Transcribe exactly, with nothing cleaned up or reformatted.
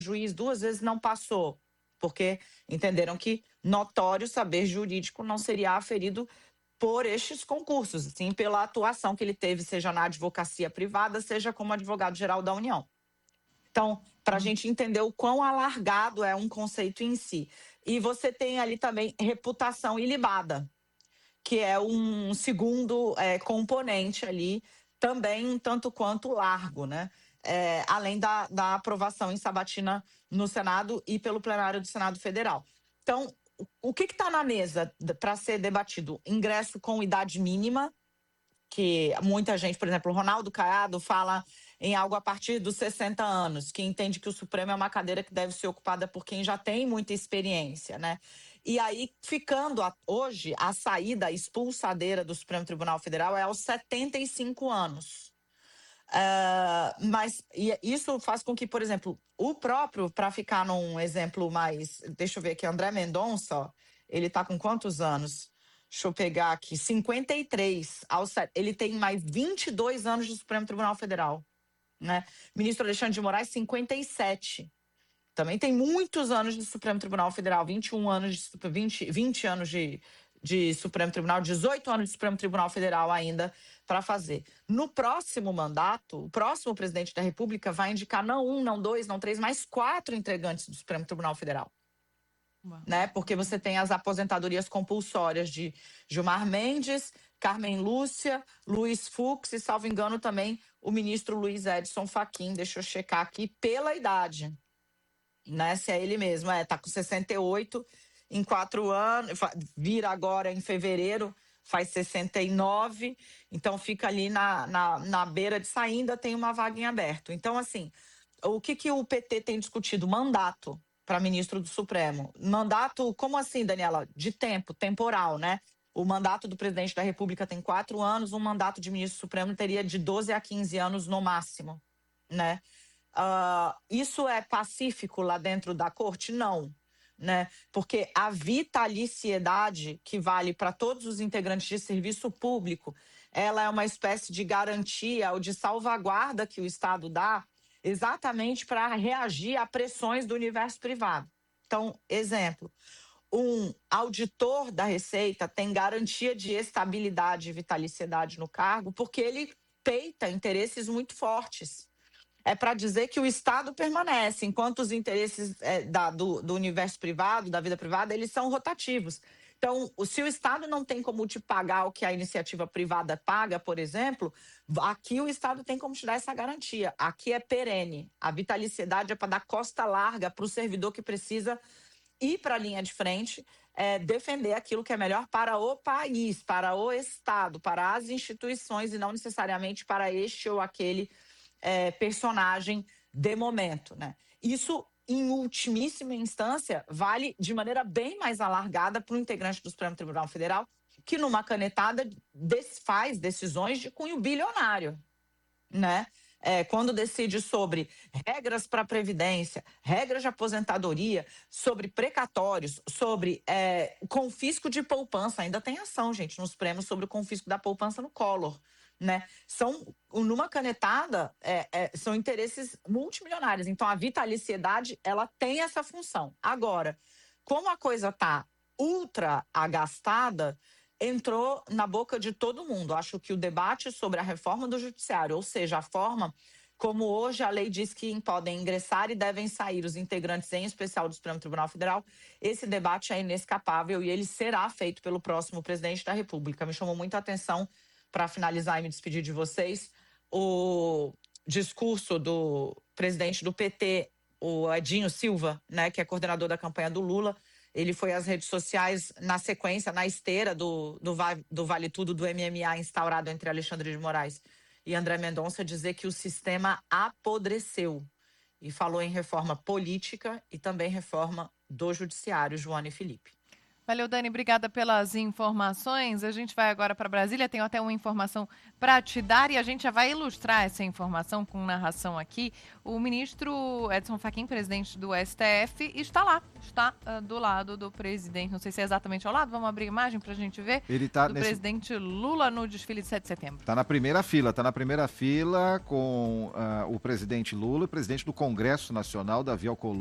juiz duas vezes não passou, porque entenderam que notório saber jurídico não seria aferido por estes concursos, sim pela atuação que ele teve, seja na advocacia privada, seja como advogado-geral da União. Então, para a gente entender o quão alargado é um conceito em si. E você tem ali também reputação ilibada, que é um segundo é, componente ali, também um tanto quanto largo, né? É, além da, da aprovação em sabatina no Senado e pelo plenário do Senado Federal. Então, o que está na mesa para ser debatido? Ingresso com idade mínima, que muita gente, por exemplo, o Ronaldo Caiado fala em algo a partir dos sessenta anos, que entende que o Supremo é uma cadeira que deve ser ocupada por quem já tem muita experiência, né? E aí, ficando a, hoje, a saída, a expulsadeira do Supremo Tribunal Federal é aos setenta e cinco anos. Uh, mas isso faz com que, por exemplo, o próprio, para ficar num exemplo mais, deixa eu ver aqui, André Mendonça, ó, ele tá com quantos anos? Deixa eu pegar aqui, cinquenta e três, ao, ele tem mais vinte e dois anos de Supremo Tribunal Federal, né? Ministro Alexandre de Moraes, cinquenta e sete. Também tem muitos anos de Supremo Tribunal Federal, vinte e um anos de vinte, vinte anos de, de Supremo Tribunal, dezoito anos de Supremo Tribunal Federal ainda para fazer. No próximo mandato, o próximo presidente da República vai indicar não um, não dois, não três, mas quatro integrantes do Supremo Tribunal Federal. Né? Porque você tem as aposentadorias compulsórias de Gilmar Mendes, Carmen Lúcia, Luiz Fux e, salvo engano, também o ministro Luiz Edson Fachin. Deixa eu checar aqui pela idade. Né? Se é ele mesmo, é, tá com sessenta e oito em quatro anos, vira agora em fevereiro, faz sessenta e nove, então fica ali na, na, na beira de sair, ainda tem uma vaga em aberto. Então, assim, o que, que o P T tem discutido? Mandato para ministro do Supremo. Mandato, como assim, Daniela? De tempo, temporal, né? O mandato do presidente da República tem quatro anos, um mandato de ministro do Supremo teria de doze a quinze anos no máximo, né? Uh, isso é pacífico lá dentro da corte? Não, né? Porque a vitaliciedade que vale para todos os integrantes de serviço público, ela é uma espécie de garantia ou de salvaguarda que o Estado dá exatamente para reagir a pressões do universo privado. Então, exemplo, um auditor da Receita tem garantia de estabilidade e vitaliciedade no cargo porque ele peita interesses muito fortes. É para dizer que o Estado permanece, enquanto os interesses é, da, do, do universo privado, da vida privada, eles são rotativos. Então, se o Estado não tem como te pagar o que a iniciativa privada paga, por exemplo, aqui o Estado tem como te dar essa garantia. Aqui é perene. A vitaliciedade é para dar costa larga para o servidor que precisa ir para a linha de frente, é, defender aquilo que é melhor para o país, para o Estado, para as instituições e não necessariamente para este ou aquele É, personagem de momento, né? Isso, em ultimíssima instância, vale de maneira bem mais alargada para o integrante do Supremo Tribunal Federal, que numa canetada desfaz decisões de cunho bilionário, né? É, quando decide sobre regras para a Previdência, regras de aposentadoria, sobre precatórios, sobre é, confisco de poupança. Ainda tem ação, gente, nos prêmios sobre o confisco da poupança no Collor. Né? São, numa canetada, é, é, são interesses multimilionários. Então, a vitaliciedade, ela tem essa função. Agora, como a coisa está ultra agastada, entrou na boca de todo mundo. Acho que o debate sobre a reforma do judiciário, ou seja, a forma como hoje a lei diz que podem ingressar e devem sair os integrantes, em especial do Supremo Tribunal Federal, esse debate é inescapável e ele será feito pelo próximo presidente da República. Me chamou muita atenção, para finalizar e me despedir de vocês, o discurso do presidente do P T, o Edinho Silva, né, que é coordenador da campanha do Lula. Ele foi às redes sociais na sequência, na esteira do, do, do Vale Tudo, do M M A instaurado entre Alexandre de Moraes e André Mendonça, dizer que o sistema apodreceu. E falou em reforma política e também reforma do judiciário, Joana e Felipe. Valeu, Dani, obrigada pelas informações. A gente vai agora para Brasília, tenho até uma informação para te dar e a gente já vai ilustrar essa informação com narração aqui. O ministro Edson Fachin, presidente do S T F, está lá, está uh, do lado do presidente, não sei se é exatamente ao lado, vamos abrir a imagem para a gente ver, Ele tá do nesse... presidente Lula no desfile de sete de setembro. Está na primeira fila, está na primeira fila com uh, o presidente Lula e o presidente do Congresso Nacional, Davi Alcolumbre.